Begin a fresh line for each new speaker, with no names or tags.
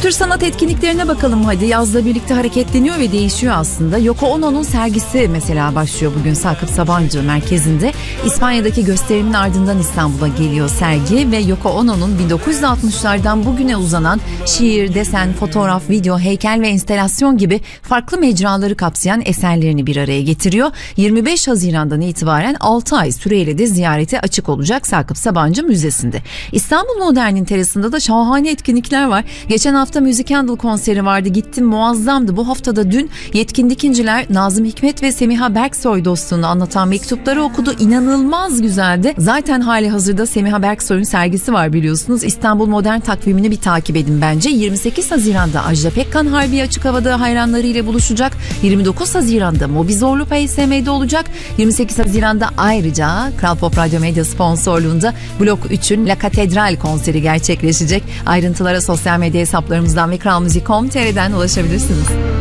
Kültür sanat etkinliklerine bakalım hadi. Yazla birlikte hareketleniyor ve değişiyor aslında. Yoko Ono'nun sergisi mesela başlıyor bugün Sakıp Sabancı Merkezi'nde. İspanya'daki gösterimin ardından İstanbul'a geliyor sergi ve Yoko Ono'nun 1960'lardan bugüne uzanan şiir, desen, fotoğraf, video, heykel ve enstelasyon gibi farklı mecraları kapsayan eserlerini bir araya getiriyor. 25 Haziran'dan itibaren 6 ay süreyle de ziyarete açık olacak Sakıp Sabancı Müzesi'nde. İstanbul Modern'in terasında da şahane etkinlikler var. Geçen hafta Music Candle konseri vardı. Gittim, muazzamdı. Bu haftada dün Yetkin Dikinciler Nazım Hikmet ve Semiha Berksoy dostluğunu anlatan mektupları okudu. İnanılmaz güzeldi. Zaten hali hazırda Semiha Berksoy'un sergisi var biliyorsunuz. İstanbul Modern takvimini bir takip edin bence. 28 Haziran'da Ajda Pekkan Harbi açık havada hayranlarıyla buluşacak. 29 Haziran'da Mobi Zorlu PSM'de olacak. 28 Haziran'da ayrıca Kral Pop Radyo Medya sponsorluğunda Blok 3'ün La Katedral konseri gerçekleşecek. Ayrıntılara sosyal medya hesaplarımızdan ve kralmuzik.com.tr'den ulaşabilirsiniz.